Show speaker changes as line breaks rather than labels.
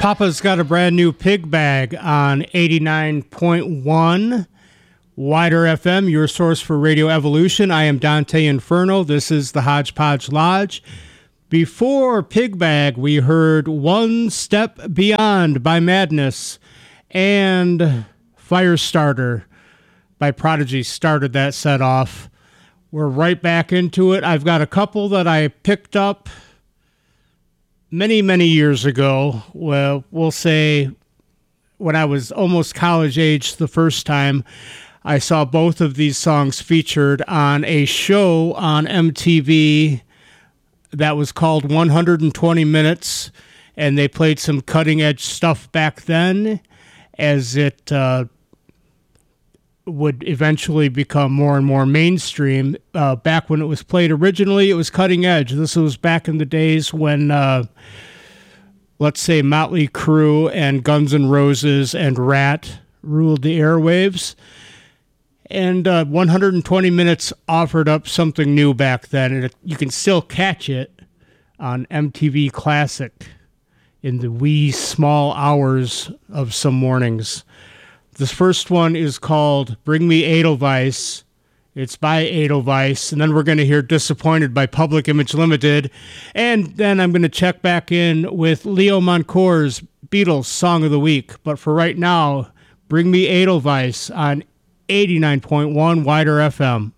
Papa's got a brand new Pig Bag on 89.1 Wider FM, your source for Radio Evolution. I am Dante Inferno. This is the Hodgepodge Lodge. Before Pig Bag, we heard One Step Beyond by Madness, and Firestarter by Prodigy started that set off. We're right back into it. I've got a couple that I picked up many, many years ago. Well, we'll say when I was almost college age the first time. I saw both of these songs featured on a show on MTV that was called 120 Minutes, and they played some cutting-edge stuff back then as it would eventually become more and more mainstream. Back when it was played originally, it was cutting edge. This was back in the days when, let's say, Motley Crue and Guns N' Roses and Rat ruled the airwaves. And 120 Minutes offered up something new back then, and you can still catch it on MTV Classic in the wee small hours of some mornings. This first one is called Bring Me Edelweiss. It's by Edelweiss, and then we're going to hear Disappointed by Public Image Limited, and then I'm going to check back in with Leo Moncour's Beatles Song of the Week. But for right now, Bring Me Edelweiss on 89.1 Wider FM.